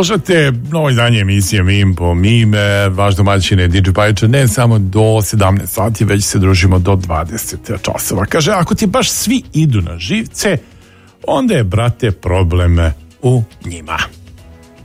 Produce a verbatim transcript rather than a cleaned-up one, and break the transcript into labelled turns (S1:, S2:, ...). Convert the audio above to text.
S1: Slušate novo izdanje emisije Mim po Mime, vaš domaćine D J Pajića, ne samo do sedamnaest sati, već se družimo do dvadeset časova. Kaže, ako ti baš svi idu na živce, onda je, brate, problem u njima.